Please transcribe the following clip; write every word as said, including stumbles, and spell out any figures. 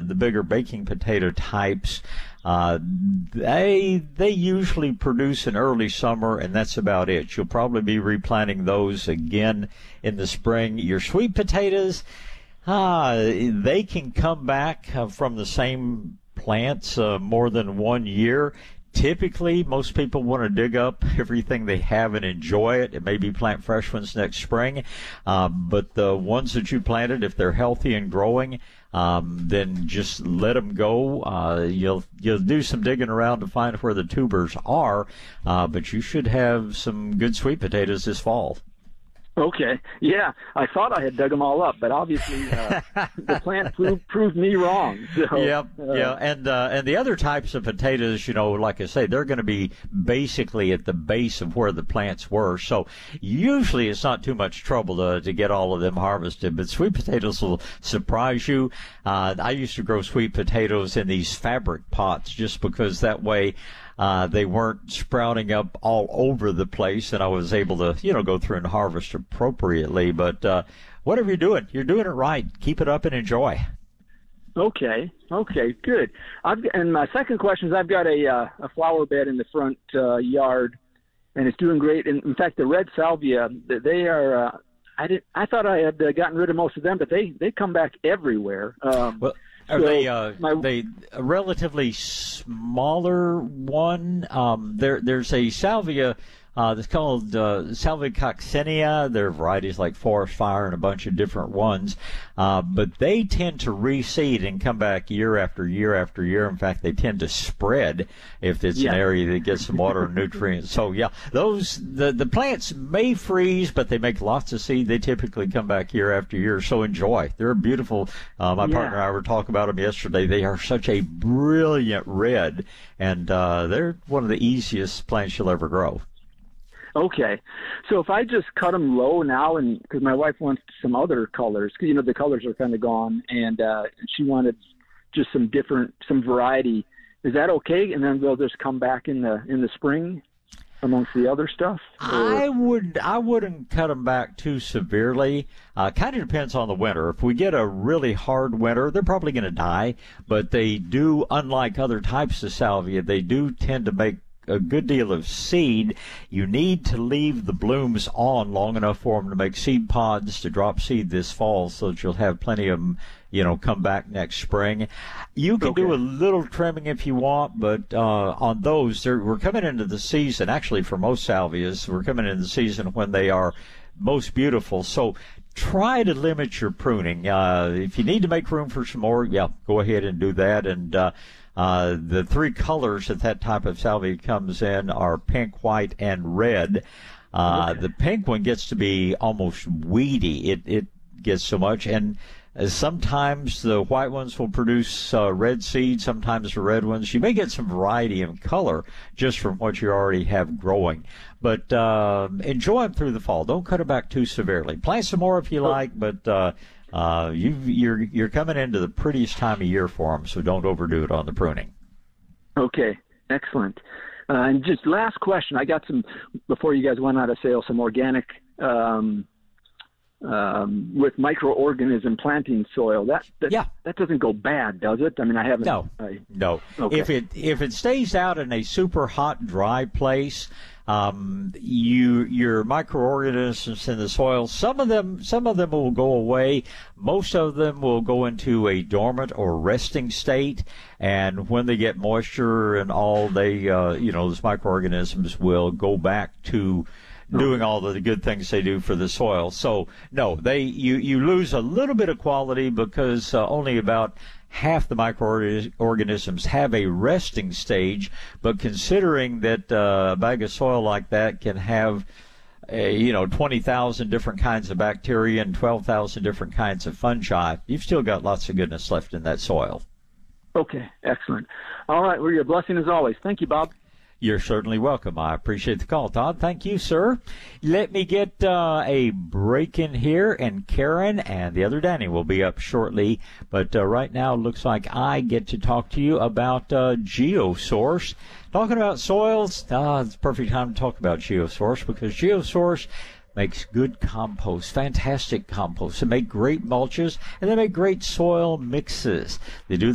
the bigger baking potato types, uh, they they usually produce in early summer, and that's about it. You'll probably be replanting those again in the spring. Your sweet potatoes, ah, they can come back uh, from the same plants uh, more than one year. Typically, most people want to dig up everything they have and enjoy it and maybe plant fresh ones next spring. Uh, but the ones that you planted, if they're healthy and growing, um, then just let them go. Uh, you'll you'll do some digging around to find where the tubers are, uh, but you should have some good sweet potatoes this fall. Okay. Yeah, I thought I had dug them all up, but obviously uh, the plant proved, proved me wrong. So, yep, uh, yeah, and uh, and the other types of potatoes, you know, like I say, they're going to be basically at the base of where the plants were. So usually it's not too much trouble to to get all of them harvested. But sweet potatoes will surprise you. Uh, I used to grow sweet potatoes in these fabric pots just because that way. Uh, they weren't sprouting up all over the place, and I was able to, you know, go through and harvest appropriately. But uh, whatever you're doing, you're doing it right. Keep it up and enjoy. Okay. Okay. Good. I've and my second question is I've got a uh, a flower bed in the front uh, yard, and it's doing great. And in fact, the red salvia, they are. Uh, I did. I thought I had uh, gotten rid of most of them, but they they come back everywhere. Um, well. Are so they uh, my, they a relatively smaller one? Um, there there's a salvia uh, that's called uh, Salvia coccinea. There are varieties like Forest Fire and a bunch of different ones, uh, but they tend to reseed and come back year after year after year. In fact, they tend to spread if it's yeah. an area that gets some water and nutrients. So yeah, those the the plants may freeze, but they make lots of seed. They typically come back year after year. So enjoy. They're beautiful. Uh, my yeah. partner and I were talking about them yesterday. They are such a brilliant red, and uh, they're one of the easiest plants you'll ever grow. Okay, so if I just cut them low now, and because my wife wants some other colors, because you know the colors are kind of gone, and uh, she wanted just some different, some variety. Is that okay? And then they'll just come back in the in the spring amongst the other stuff? Or? I would I wouldn't cut them back too severely. Uh, kind of depends on the winter. If we get a really hard winter, they're probably going to die. But they do, unlike other types of salvia, they do tend to make a good deal of seed. You need to leave the blooms on long enough for them to make seed pods to drop seed this fall, so that you'll have plenty of them, you know, come back next spring. You can okay. do a little trimming if you want, but uh, on those, we're coming into the season, actually for most salvias, we're coming into the season when they are most beautiful. So try to limit your pruning. Uh, if you need to make room for some more, yeah, go ahead and do that. And uh, uh, the three colors that that type of salvia comes in are pink, white, and red. Uh, okay. The pink one gets to be almost weedy. It it gets so much, and uh, sometimes the white ones will produce uh, red seeds. Sometimes the red ones. You may get some variety in color just from what you already have growing. But uh, enjoy them through the fall. Don't cut them back too severely. Plant some more if you like, but uh, uh, you you're you're coming into the prettiest time of year for them, so don't overdo it on the pruning. Okay, excellent. Uh, and just last question, I got some, before you guys went out of sale, some organic um, um, with microorganism planting soil. That, that yeah. that doesn't go bad, does it? I mean, I haven't. No, I, no. Okay. If it if it stays out in a super hot, dry place, um, you your microorganisms in the soil, some of them some of them will go away. Most of them will go into a dormant or resting state, and when they get moisture and all, they uh, you know those microorganisms will go back to doing all the good things they do for the soil. So no, they you you lose a little bit of quality because uh, only about half the microorganisms have a resting stage. But considering that uh, a bag of soil like that can have a, you know twenty thousand different kinds of bacteria and twelve thousand different kinds of fungi, you've still got lots of goodness left in that soil. Okay, excellent. All right, well, your blessing as always. Thank you, Bob. You're certainly welcome. I appreciate the call, Todd. Thank you, sir. Let me get uh, a break in here, and Karen and the other Danny will be up shortly. But uh, right now, it looks like I get to talk to you about uh, GeoSource. Talking about soils, uh, it's a perfect time to talk about GeoSource, because GeoSource makes good compost, fantastic compost. They make great mulches, and they make great soil mixes. They do